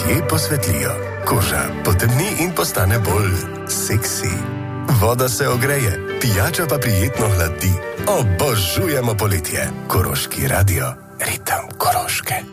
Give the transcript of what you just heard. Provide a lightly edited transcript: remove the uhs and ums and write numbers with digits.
lasje posvetlijo, koža potemni in postane bolj seksi. Voda se ogreje, pijača pa prijetno hladi. Obožujemo poletje. Koroški radio, ritem Koroške.